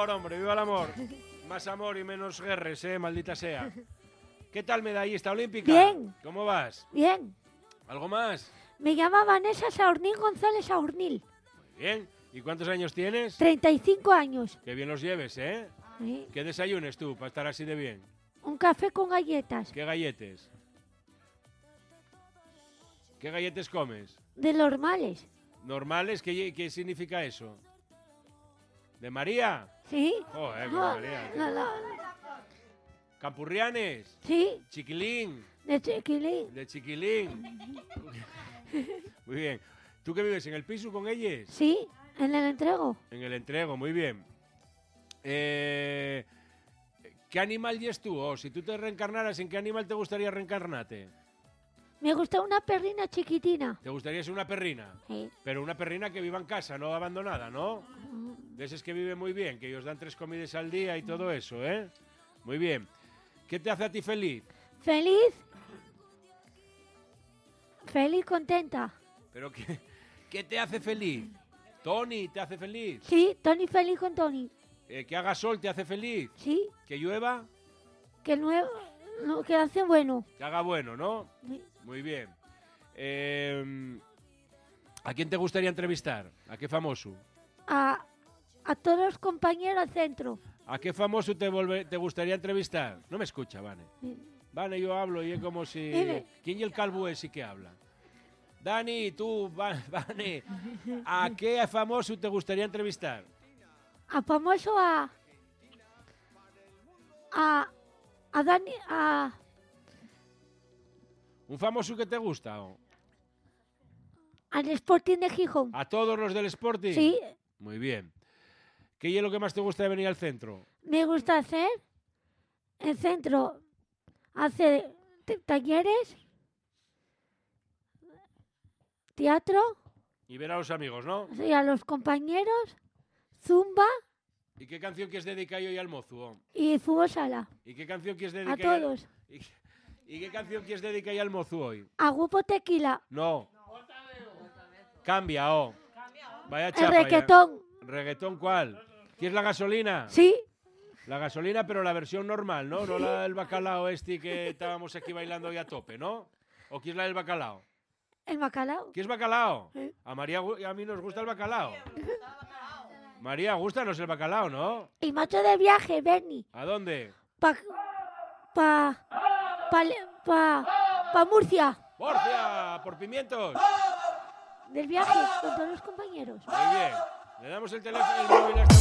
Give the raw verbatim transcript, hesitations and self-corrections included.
amor, hombre, viva el amor. Más amor y menos guerres, eh, maldita sea. ¿Qué tal, medallista olímpica? Bien. ¿Cómo vas? Bien. ¿Algo más? Me llama Vanessa Saurnil González Saurnil. Muy bien. ¿Y cuántos años tienes? treinta y cinco años. Que bien los lleves, ¿eh? Sí. ¿Qué desayunes tú para estar así de bien? Un café con galletas. ¿Qué galletes? ¿Qué galletes comes? De normales. ¿Normales? ¿Qué, qué significa eso? ¿De María? ¿Sí? Joder, con No, María. no, no. ¿Campurrianes? Sí, ¿Chiquilín? de chiquilín. ¿De chiquilín? Muy bien. ¿Tú qué vives en el piso con ellos? Sí, en el entrego. En el entrego, muy bien. Eh, ¿Qué animal y es tú? O si tú te reencarnaras, ¿en qué animal te gustaría reencarnarte? Me gusta una perrina chiquitina. ¿Te gustaría ser una perrina? Sí. Pero una perrina que viva en casa, no abandonada, ¿no? De esas que viven muy bien, que ellos dan tres comidas al día y todo eso, ¿eh? Muy bien. ¿Qué te hace a ti feliz? Feliz. Feliz, contenta. ¿Pero qué, qué te hace feliz? ¿Tony te hace feliz? Sí, Tony feliz con Tony. Eh, ¿Que haga sol te hace feliz? Sí, ¿Que llueva? que nuevo, no, que hace bueno. Que haga bueno, ¿no? Sí. Muy bien. Eh, ¿A quién te gustaría entrevistar? ¿A qué famoso? A, a todos los compañeros del centro. ¿A qué famoso te, volve, te gustaría entrevistar? No me escucha, Vane. Sí. Vane, yo hablo y es como si... Dime. ¿Quién y el calvo es y que habla? Dani, tú, Va- Vane, ¿a qué famoso te gustaría entrevistar? A famoso a... A... A Dani... A... ¿Un famoso que te gusta? o? Al Sporting de Gijón. ¿A todos los del Sporting? Sí, Muy bien. ¿Qué es lo que más te gusta de venir al centro? me gusta hacer... El centro hace t- talleres, teatro, Y ver a los amigos, ¿no? sí, a los compañeros, zumba ¿Y qué canción quieres dedicar hoy al mozo? o? y fútbol sala. ¿Y qué canción quieres A dedicar? todos. ¿Y, y qué canción quieres dedicar al mozo hoy? A Grupo Tequila. No. Cambia, oh. Vaya El chapa. ya. requetón. ¿Reggaetón cuál? ¿Quieres la gasolina? Sí, La gasolina, pero la versión normal, ¿no? No la del bacalao este que estábamos aquí bailando hoy a tope, ¿no? ¿O quieres la del bacalao? el bacalao. ¿Quieres bacalao? Sí. A María gu- y a mí nos gusta el bacalao. María, gustanos el bacalao, ¿no? Y macho de viaje, Bernie. ¿A dónde? Pa... Pa... Pa... Pa... Pa Murcia. ¡Murcia! ¡Por pimientos! Del viaje con todos los compañeros. Muy bien. Le damos el teléfono, el móvil a esta